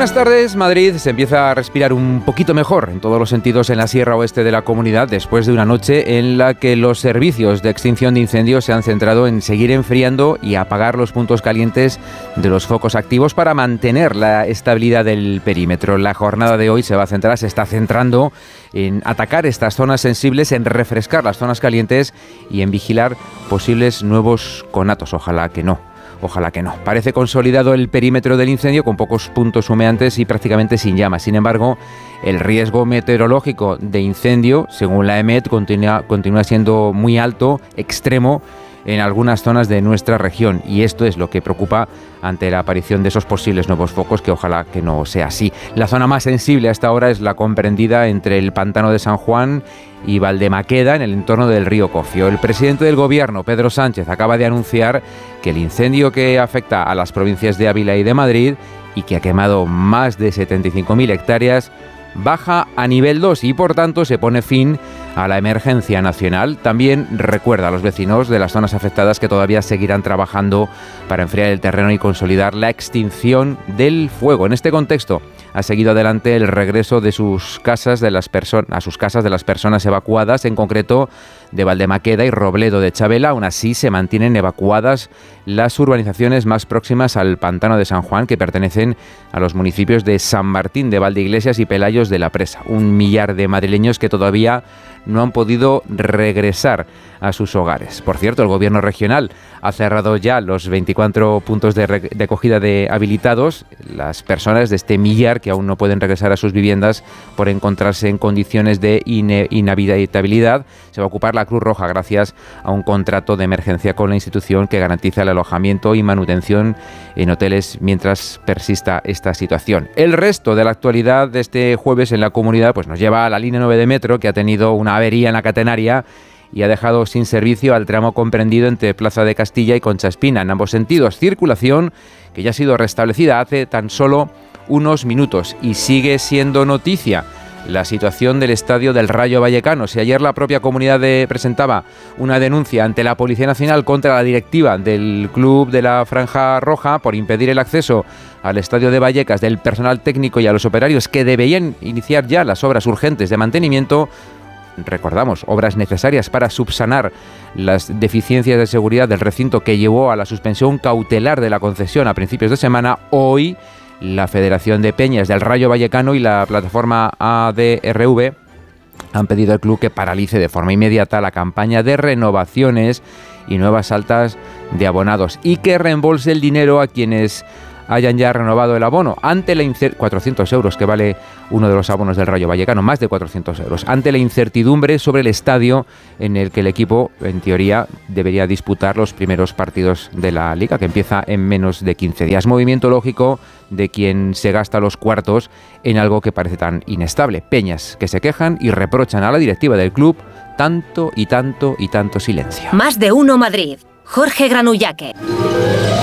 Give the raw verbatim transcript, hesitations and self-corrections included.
Buenas tardes. Madrid se empieza a respirar un poquito mejor en todos los sentidos en la sierra oeste de la comunidad después de una noche en la que los servicios de extinción de incendios se han centrado en seguir enfriando y apagar los puntos calientes de los focos activos para mantener la estabilidad del perímetro. La jornada de hoy se va a centrar, se está centrando en atacar estas zonas sensibles, en refrescar las zonas calientes y en vigilar posibles nuevos conatos. Ojalá que no. Ojalá que no. Parece consolidado el perímetro del incendio con pocos puntos humeantes y prácticamente sin llamas. Sin embargo, el riesgo meteorológico de incendio, según la E M E T, continúa, continúa siendo muy alto, extremo, en algunas zonas de nuestra región. Y esto es lo que preocupa ante la aparición de esos posibles nuevos focos, que ojalá que no sea así. La zona más sensible hasta ahora es la comprendida entre el pantano de San Juan y Valdemaqueda, en el entorno del río Cofio. El presidente del gobierno, Pedro Sánchez, acaba de anunciar que el incendio que afecta a las provincias de Ávila y de Madrid y que ha quemado más de setenta y cinco mil hectáreas, baja a nivel dos y por tanto se pone fin a la emergencia nacional. También recuerda a los vecinos de las zonas afectadas que todavía seguirán trabajando para enfriar el terreno y consolidar la extinción del fuego. En este contexto ha seguido adelante el regreso de sus casas de las personas a sus casas de las personas evacuadas, en concreto de Valdemaqueda y Robledo de Chabela. Aún así se mantienen evacuadas las urbanizaciones más próximas al pantano de San Juan, que pertenecen a los municipios de San Martín de Valdeiglesias y Pelayos de la Presa. Un millar de madrileños que todavía no han podido regresar a sus hogares. Por cierto, el gobierno regional ha cerrado ya los veinticuatro puntos de, re- de acogida de habilitados. Las personas de este millar que aún no pueden regresar a sus viviendas por encontrarse en condiciones de ine- inhabitabilidad, se va a ocupar la Cruz Roja gracias a un contrato de emergencia con la institución que garantiza el alojamiento y manutención en hoteles mientras persista esta situación. El resto de la actualidad de este jueves en la comunidad pues nos lleva a la línea nueve de metro, que ha tenido una avería en la catenaria y ha dejado sin servicio al tramo comprendido entre Plaza de Castilla y Concha Espina, en ambos sentidos. Circulación que ya ha sido restablecida hace tan solo unos minutos y sigue siendo noticia la situación del estadio del Rayo Vallecano. Si ayer la propia comunidad de, presentaba una denuncia ante la Policía Nacional contra la directiva del club de la Franja Roja por impedir el acceso al estadio de Vallecas del personal técnico y a los operarios que deberían iniciar ya las obras urgentes de mantenimiento, recordamos, obras necesarias para subsanar las deficiencias de seguridad del recinto que llevó a la suspensión cautelar de la concesión a principios de semana, hoy la Federación de Peñas del Rayo Vallecano y la plataforma A D R V han pedido al club que paralice de forma inmediata la campaña de renovaciones y nuevas altas de abonados y que reembolse el dinero a quienes hayan ya renovado el abono ante la incer- cuatrocientos euros que vale uno de los abonos del Rayo Vallecano, más de cuatrocientos euros, ante la incertidumbre sobre el estadio en el que el equipo, en teoría, debería disputar los primeros partidos de la Liga, que empieza en menos de quince días. Movimiento lógico de quien se gasta los cuartos en algo que parece tan inestable. Peñas que se quejan y reprochan a la directiva del club tanto y tanto y tanto silencio. Más de uno Madrid. Jorge Granullaque.